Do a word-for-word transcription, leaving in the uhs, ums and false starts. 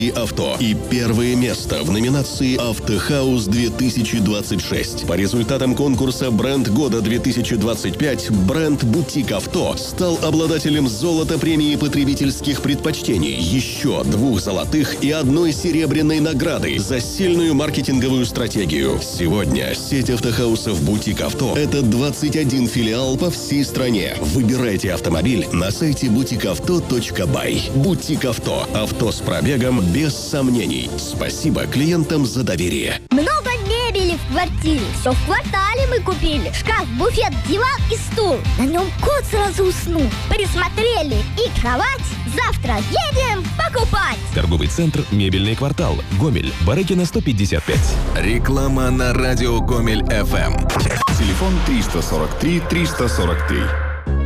и авто. И первое место в номинации «Автохаус две тысячи двадцать шесть». По результатам конкурса «Бренд года две тысячи двадцать пять» бренд «Бутик Авто» стал обладателем золота премии потребительских предпочтений, еще двух золотых и одной серебряной награды за сильную маркетинговую стратегию. Сегодня сеть автохаусов «Бутик Авто» — это двадцать один филиал по всей стране. Выбирайте автомобиль на сайте бутикавто точка бай. «Бутик Авто». Авто с пробегом без сомнений. Спасибо клиентам за доверие. Много мебели в квартире. Все в квартале мы купили. Шкаф, буфет, диван и стул. На нем кот сразу уснул. Присмотрели. И кровать. Завтра едем покупать. Торговый центр «Мебельный квартал». Гомель. Барыкина, сто пятьдесят пять. Реклама на радио Гомель эф эм. Телефон триста сорок три триста сорок три.